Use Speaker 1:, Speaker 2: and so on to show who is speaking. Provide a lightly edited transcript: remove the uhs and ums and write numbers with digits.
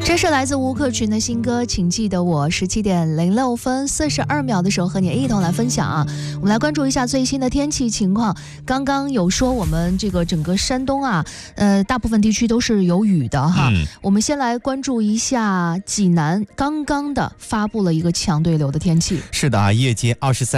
Speaker 1: 这是来自吴克群的新歌《请记得我》，17点06分42秒的时候和你一同来分享啊。我们来关注一下最新的天气情况。刚刚有说我们这个整个山东啊，大部分地区都是有雨的哈。我们先来关注一下济南，刚刚的发布了一个强对流的天气。
Speaker 2: 是的啊，夜间23